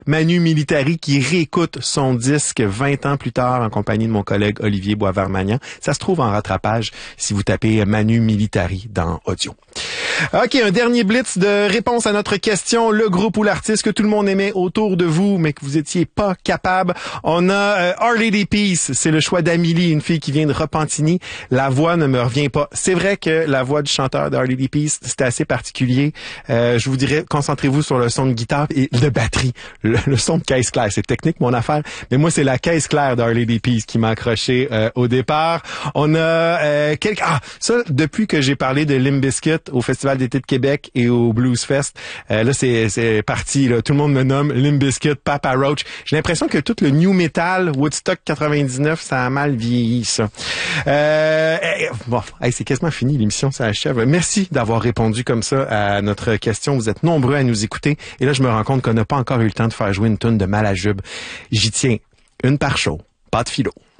Manu Militari qui réécoute son disque 20 ans plus tard en compagnie de mon collègue Olivier Boisvert-Magnan. Ça se trouve en rattrapage si vous tapez Manu Militari dans audio. OK, un dernier blitz de réponse à notre question. Le groupe ou l'artiste que tout le monde aimait autour de vous, mais que vous étiez pas capable. On a Our Lady Peace, c'est le choix d'Amélie, une fille qui vient de Repentigny. La voix ne me revient pas. C'est vrai que la voix du chanteur d'Our Lady Peace, c'était assez particulier. Je vous dirais, concentrez-vous sur le son de guitare et de batterie. Le son de caisse claire, c'est technique mon affaire, mais moi c'est la caisse claire d'Our Lady Peace qui m'a accroché au départ. On a ça depuis que j'ai parlé de Limp Bizkit au Festival d'été de Québec et au Blues Fest, là c'est parti là, tout le monde me nomme Limp Bizkit, Papa Roach. J'ai l'impression que tout le new metal Woodstock 99, ça a mal vieilli ça. Bon, c'est quasiment fini l'émission, ça achève. Merci d'avoir répondu comme ça à notre question. Vous êtes nombreux à nous écouter et là je me rends compte qu'on n'a pas encore eu le temps de faire jouer une toune de Malajube. J'y tiens, une par show, pas de philo.